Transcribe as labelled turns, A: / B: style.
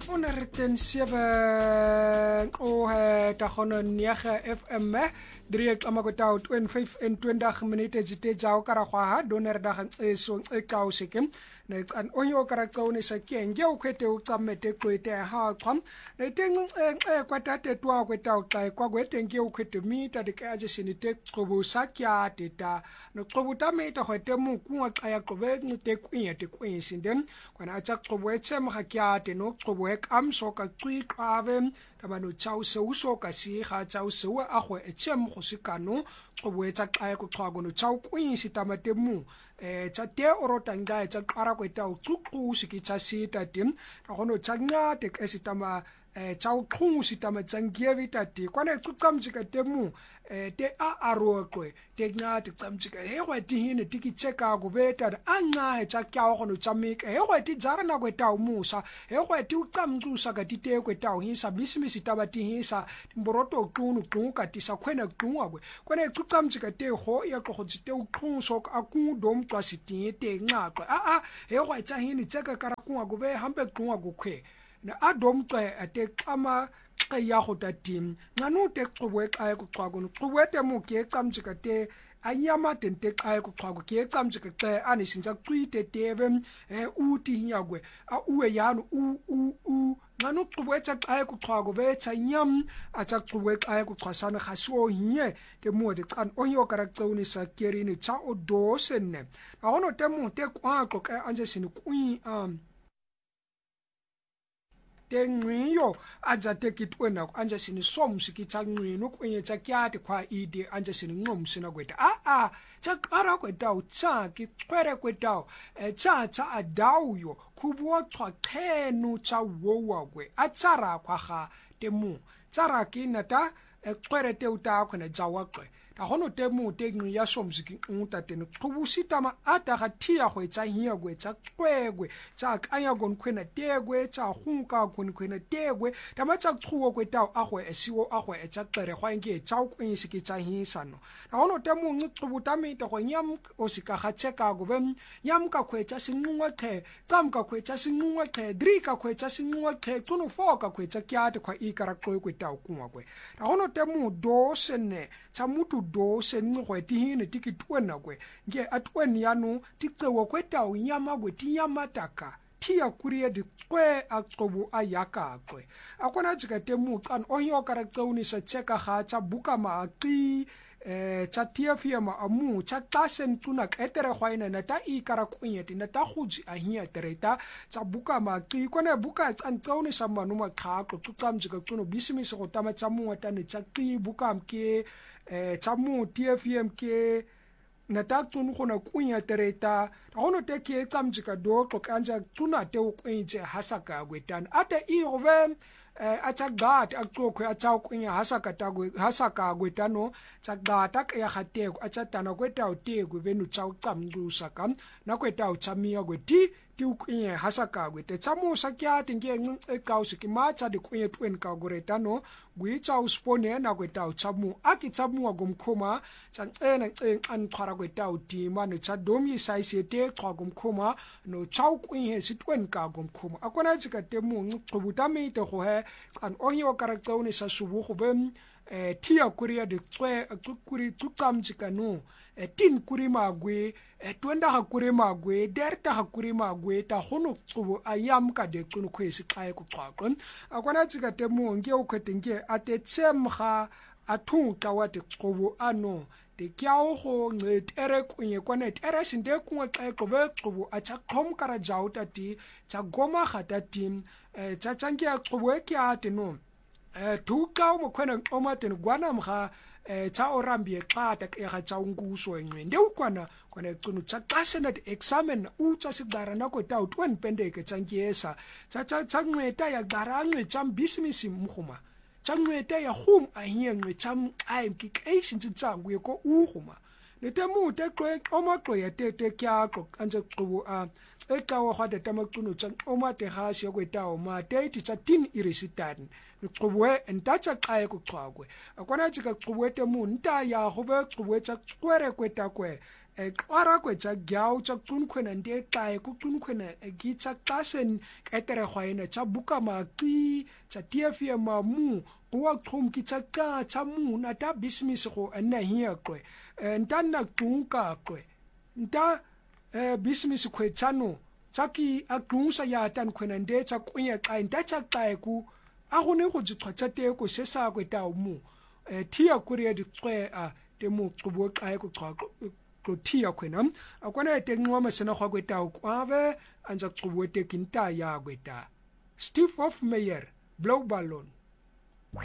A: 107 tagono 9 FM direk amakotao 25 minute jite jao karagwa doner dagang eso ekao sekem ne kan onyo karaktsone sa kenge ukhwete ucamete kwete ha qham ne teng kwatate twa kweta uxa kwa kwetenge ukhwete mita dikaje sinite qobo sakya teta no qobo tameta khwete mu kunga xaya qobe ngite kwinyete kwinsindem kwana acha qobo etsem khakyate no qobo amso ka qiqabe tabano chau se uso ka si ga chau se wa agwe etsem go sikano qobo etsa xaya go xwa no chau kwinsi tamatemu tsa te orotanga etsa qara kweta uququ sikitsa sita tim gono tsanga te kesitama chau qhungu sitama tsangievita ti kwana tsuqamjika temu te aroqwe te nga te tsamjika hegwe ti hine tikicheka go beta anga etsa kya go no tsamika hegwe ti jara na kweta umusa hegwe ti uqamjusa ka ti te kweta hisa bisimisi tabati hisa mboroto uqunu qunga ti sakhwena qunga kwe kwana tsuqamjika te ho ya go tsite uqhungu sok akudom twasiti te ngaqwe hegwe tsa hine tseka kara kunga go be hambe qunga go khwe na adomxe ate xama xeya go tatim nganu te xobwe xa ku xwa go xobwete mu ke xamjika te anyama tente xa ku xwa go ke xamjika xe ani sinza xwite tebe uti nyagwe a uwe yanu nganu xobwetsa xa ku xwa go betsa nyam a tsa xobwe xa ku xwasana gasho hinye te mu de xan onyo karaktsoni sa kerini cha odosenne a hono te mu te kwa xo ka anje sini kui tengqiyo adzate kitwena anje sini somsikitsa ngqino kwenyetsa kyate kwa ide anje sini nqomsina kweta tsaqara kweta utsa kichwere kweta tsa adawuyo kubuwa xhaqhenu tsa wowa kwe atsara kwa ga temu tsara kinata xwere te uta khona jawaqwe ta hono temu tengqi ya somsiki unta tenu qhubusita ma ata ga thia go etsa hiya go etsa qwegwe tsa kanya gon khwena tegwe tsa hunka gon khwena tegwe ta ma tsa qhuwo kweta agwe esiwo agwe etsa qere gwa nge tsa ukwinsiki tsa hisano ta hono temu nqhubuta mita go nyam osika ga cheka go bem nyam ka khwetsa sinqungwa qhe tsam ka khwetsa sinqungwa qhe dri ka khwetsa sinqungwa qhe tsuno foka khwetsa kyate kwa ikara qwe kweta ukunwa kwe ta hono temu dosene tsa mutu do senqwe tihine tikitwena kwe nge atweni yanu ticewo kweta unyama kwe tinyamataka tia kurie di kwe aqobu ayaka kwe akona jikate mu kan onyo karaktsoni sa cheka ga tsa buka maqi tsa tiafia ma amu tsa tasen tuna etere khwaina na ta ikara kwenyeti na ta khuji ahiya tereta tsa buka maqi kona buka tsantsoni sa manu ma qhaqo tsamjika tsuno bisimisi go tama tsa mu watane tsa qi buka mke tsamu TFM ke nata tsunu gona kunya tereta gono te ke tsamjika do xo kanja tsuna te o kwentse hasaka gwetan ata I goven acha gat aqokwe acha kunya hasaka gwetano tsa gata ke ya gateko acha tana kweta utego benu tsa ucamndusa kam na kweta uchamia gweti ti ukwiye hasaka gwete tsamu sakyati nge ekausi kimatsa de kwiye twen ka goretano gwitsa uspone na kweta utsamu akitsamu agomkhoma tsantsena anqhara kweta utima no tsadomi saisete xhagomkhoma no tsawkwiye sitwen ka gomkhoma akona tsikatemu nqhubuta mite go he kan onyo karaktsone sa subu go bem tia kuria de tsukuri tsukamjikano tin kuri magwe twenda ha kuri magwe derta ha kuri magwe ta hono tsubo ayam ka de tsunu khwesi xaye ku xhaqon akwana tsikate mu nge ukhwetenge ate tsemga athunka wa te tsubo ano te kyao go ncetere kunye kwana tere sinde kunwe xexo be tsubo acha khom kara jauta ti tsa goma gata tim tsa tsanke ya tsubo e kyate no thuka mo khwena xoma ten gwana mga tsa orambie xata ke ga tsa unguso encwende ukwana kwana ecunu tsa xasena examen utsa sigara nako ta utwen pendeke tsankiesa tsa ncweta ya garangwe tsa business mkhuma tsa ncweta ya hum ahiengwe tsa ai mkikeisi ntsangu yeko uhuma netemu te xwe omaxwe ya tete kyaqo anje xubo ecawa hada tamaqunu tsa omate hasi yakweta oma tete tsa tin irisitani xubwe ntacha xaye ku xhaqwe akwana tshika xubwete mu nta ya gobe xubwetsa xwere kweta kwe qwara kwetsa gyao tsa tsunkhwena nde xae ku tsunkhwena gitsa xasen ketere khwaena tsa buka maqi tsa TFM mamu kuwa qhum kitsa tsa mu na ta business go nna hiaqwe nta nna qunka qwe nta business khwetsano tsaki aqunsa ya tan khwena nde tsa kunya xa nta tsa xae ku a gone go tshwatsa te ko se sa kweta mu thia kuria di tswe a te mo xubo xae ku thia khwena akwana te ngwa masena khwa kweta kwawe anja xubo te kinta ya kweta Steve Hofmeyer Blue Ballon